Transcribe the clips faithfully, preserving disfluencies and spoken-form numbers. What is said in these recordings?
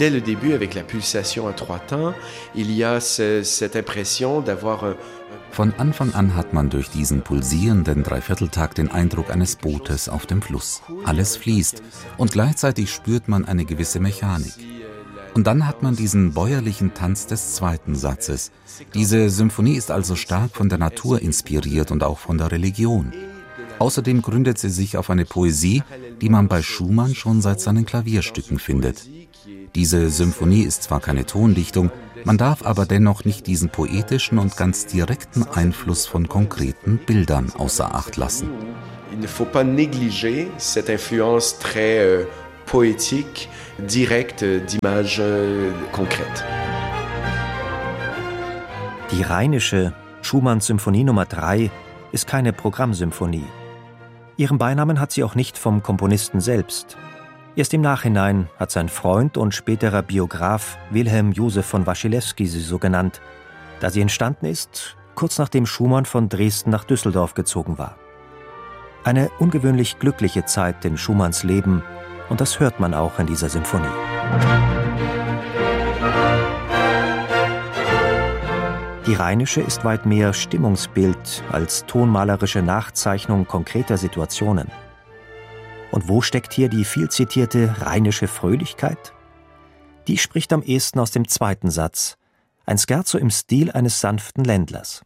dès le début, avec la pulsation à trois temps, il y a ce, cette impression d'avoir un Von Anfang an hat man durch diesen pulsierenden Dreivierteltakt den Eindruck eines Bootes auf dem Fluss. Alles fließt und gleichzeitig spürt man eine gewisse Mechanik. Und dann hat man diesen bäuerlichen Tanz des zweiten Satzes. Diese Symphonie ist also stark von der Natur inspiriert und auch von der Religion. Außerdem gründet sie sich auf eine Poesie, die man bei Schumann schon seit seinen Klavierstücken findet. Diese Symphonie ist zwar keine Tondichtung, man darf aber dennoch nicht diesen poetischen und ganz direkten Einfluss von konkreten Bildern außer Acht lassen. Il ne faut pas négliger cette influence très euh, poétique, directe d'images euh, concrètes. Die Rheinische, Schumanns Symphonie Nummer drei, ist keine Programmsymphonie. Ihren Beinamen hat sie auch nicht vom Komponisten selbst. Erst im Nachhinein hat sein Freund und späterer Biograf Wilhelm Joseph von Wasilewski sie so genannt, da sie entstanden ist, kurz nachdem Schumann von Dresden nach Düsseldorf gezogen war. Eine ungewöhnlich glückliche Zeit in Schumanns Leben, und das hört man auch in dieser Symphonie. Die Rheinische ist weit mehr Stimmungsbild als tonmalerische Nachzeichnung konkreter Situationen. Und wo steckt hier die viel zitierte rheinische Fröhlichkeit? Die spricht am ehesten aus dem zweiten Satz, ein Scherzo im Stil eines sanften Ländlers.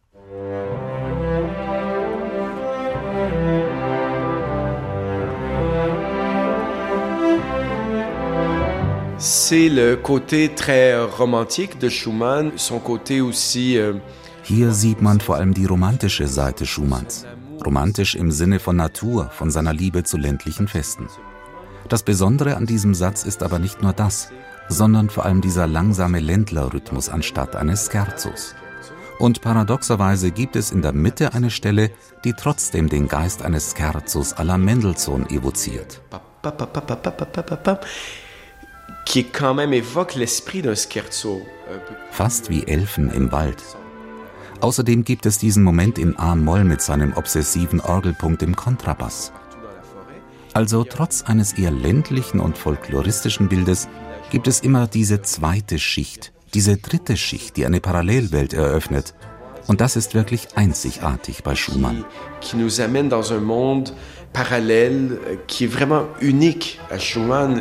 C'est le côté très romantique de Schumann, son côté aussi. Euh, Hier sieht man vor allem die romantische Seite Schumanns. Romantisch im Sinne von Natur, von seiner Liebe zu ländlichen Festen. Das Besondere an diesem Satz ist aber nicht nur das, sondern vor allem dieser langsame Ländlerrhythmus anstatt eines Scherzos. Und paradoxerweise gibt es in der Mitte eine Stelle, die trotzdem den Geist eines Scherzos à la Mendelssohn evoziert. Qui quand même évoque l'esprit d'un scherzo. Fast wie Elfen im Wald. Außerdem gibt es diesen Moment in A-Moll mit seinem obsessiven Orgelpunkt im Kontrabass. Also trotz eines eher ländlichen und folkloristischen Bildes gibt es immer diese zweite Schicht, diese dritte Schicht, die eine Parallelwelt eröffnet. Und das ist wirklich einzigartig bei Schumann. Qui nous amène dans un monde parallèle qui est vraiment unique à Schumann.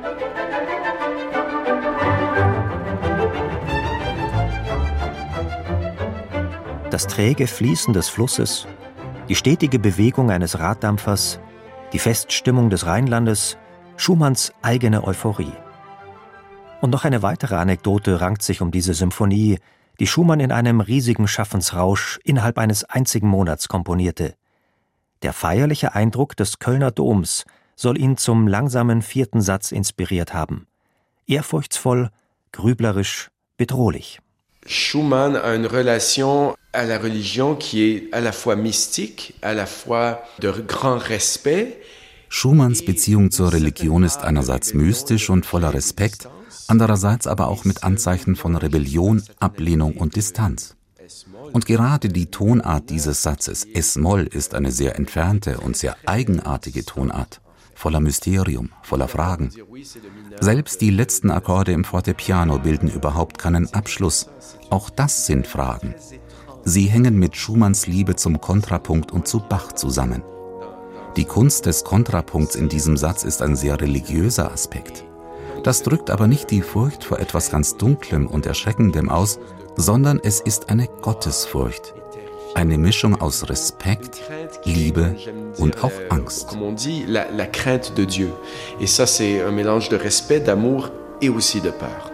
Das träge Fließen des Flusses, die stetige Bewegung eines Raddampfers, die Feststimmung des Rheinlandes, Schumanns eigene Euphorie. Und noch eine weitere Anekdote rankt sich um diese Symphonie, die Schumann in einem riesigen Schaffensrausch innerhalb eines einzigen Monats komponierte. Der feierliche Eindruck des Kölner Doms soll ihn zum langsamen vierten Satz inspiriert haben. Ehrfurchtsvoll, grüblerisch, bedrohlich. Schumann a une relation à la religion qui est à la fois mystique, à la fois de grand respect. Schumanns Beziehung zur Religion ist einerseits mystisch und voller Respekt, andererseits aber auch mit Anzeichen von Rebellion, Ablehnung und Distanz. Und gerade die Tonart dieses Satzes, Es-Moll, ist eine sehr entfernte und sehr eigenartige Tonart, voller Mysterium, voller Fragen. Selbst die letzten Akkorde im Fortepiano bilden überhaupt keinen Abschluss. Auch das sind Fragen. Sie hängen mit Schumanns Liebe zum Kontrapunkt und zu Bach zusammen. Die Kunst des Kontrapunkts in diesem Satz ist ein sehr religiöser Aspekt. Das drückt aber nicht die Furcht vor etwas ganz Dunklem und Erschreckendem aus, sondern es ist eine Gottesfurcht. Eine Mischung aus Respekt, Liebe und auch Angst. Comme on dit, la, la crainte de Dieu. Et ça, c'est un mélange de respect, d'amour et aussi de peur.